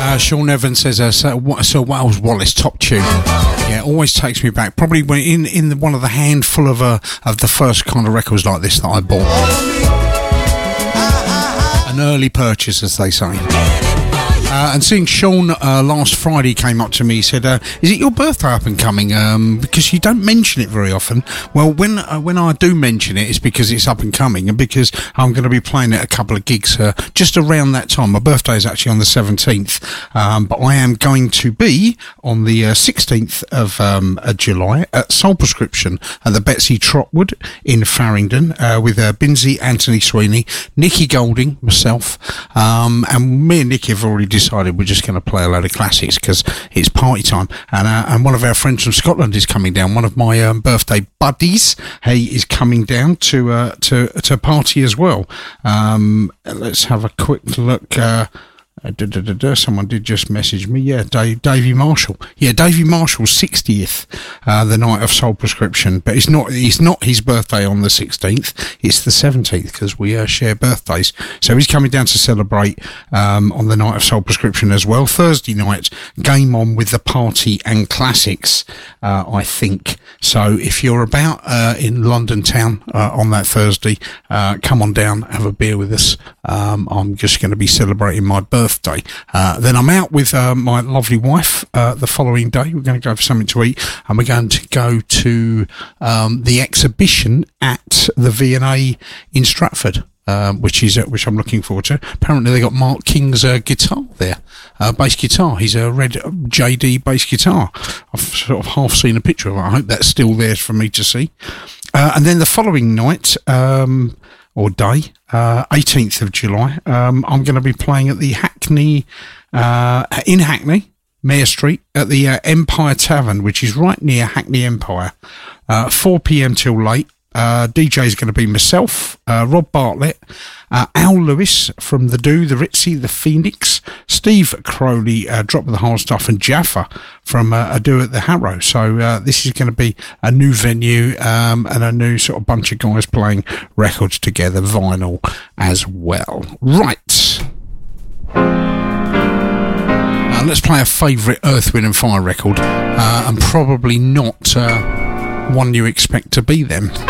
Sean Evans says Sir Wales Wallace top tune. Yeah, always takes me back. Probably when in one of the handful of the first kind of records like this that I bought. An early purchase, as they say. And seeing Sean last Friday came up to me, he said, is it your birthday up and coming? Because you don't mention it very often. Well, when I do mention it, it's because it's up and coming, and because I'm going to be playing at a couple of gigs just around that time. My birthday is actually on the 17th, but I am going to be on the 16th of July at Soul Prescription at the Betsy Trotwood in Farringdon with Binzi, Anthony Sweeney, Nicky Golding, myself, and me and Nicky have already decided we're just going to play a load of classics because it's party time, and one of our friends from Scotland is coming down. One of my birthday buddies, he is coming down to party as well. Let's have a quick look. Someone did just message me. Yeah, Davey Marshall. Yeah, Davey Marshall's 60th, the night of Soul Prescription. But it's not his birthday on the 16th. It's the 17th because we share birthdays. So he's coming down to celebrate on the night of Soul Prescription as well. Thursday night, Game On with the Party and Classics, I think. So if you're about in London town on that Thursday, come on down, have a beer with us. I'm just going to be celebrating my birthday. Then I'm out with my lovely wife the following day. We're going to go for something to eat, and we're going to go to the exhibition at the V&A in Stratford. Which I'm looking forward to. Apparently they got Mark King's guitar there, bass guitar. He's a red JD bass guitar. I've sort of half seen a picture of it. I hope that's still there for me to see. And then the following night, or day, 18th of July, I'm going to be playing at the Hackney, in Hackney, Mayor Street, at the Empire Tavern, which is right near Hackney Empire, 4 p.m. till late. DJ is going to be myself, Rob Bartlett, Al Lewis from The Do, The Ritzy, The Phoenix, Steve Crowley, Drop of the Hard Stuff, and Jaffa from A Do at the Harrow. So this is going to be a new venue and a new sort of bunch of guys playing records together, vinyl as well. Right. Let's play a favourite Earth, Wind and Fire record, and probably not one you expect to be them.